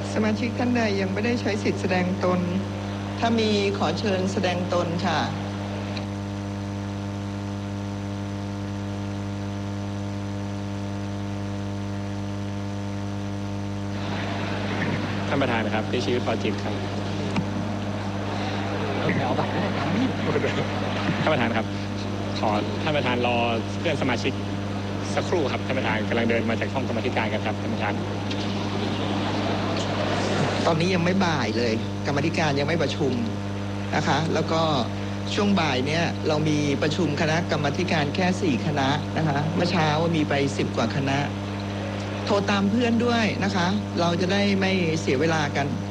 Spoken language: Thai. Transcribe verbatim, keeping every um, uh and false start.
สมาชิกท่านใดยังไม่ได้ใช้สิทธิแสดงตนถ้ามีขอเชิญแสดงตนค่ะท่านประธานนะครับที่ชื่อพอจิตครับเอาบัตรได้ครับท่านประธานครับขอท่านประธานรอเพื่อนสมาชิกสักครู่ครับท่านประธานกำลังเดินมาจากห้องกรรมธิการกันครับท่านประธานตอนนี้ยังไม่บ่ายเลยกรรมธิการยังไม่ประชุมนะคะแล้วก็ช่วงบ่ายเนี้ยเรามีประชุมคณะกรรมธิการแค่สี่คณะนะคะเมื่อเช้ามีไปสิบกว่าคณะโทรตามเพื่อนด้วยนะคะเราจะได้ไม่เสียเวลากัน